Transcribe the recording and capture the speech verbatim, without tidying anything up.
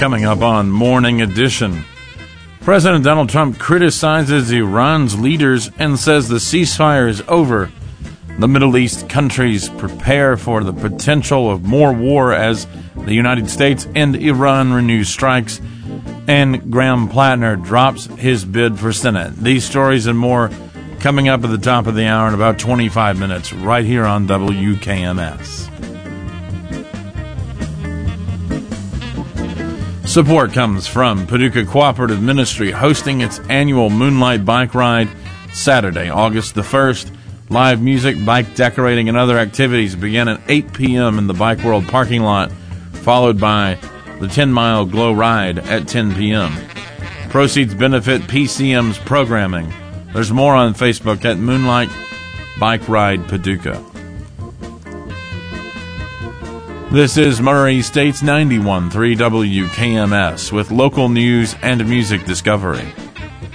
coming up on Morning Edition. President Donald Trump criticizes Iran's leaders and says the ceasefire is over. The Middle East countries prepare for the potential of more war as the United States and Iran renew strikes. And Graham Plattner drops his bid for Senate. These stories and more coming up at the top of the hour in about twenty-five minutes right here on W K M S. Support comes from Paducah Cooperative Ministry hosting its annual Moonlight Bike Ride Saturday, August the first. Live music, bike decorating, and other activities begin at eight p.m. in the Bike World parking lot, followed by the ten-mile Glow Ride at ten p.m. Proceeds benefit P C M's programming. There's more on Facebook at Moonlight Bike Ride Paducah. This is Murray State's ninety-one point three W K M S with local news and music discovery.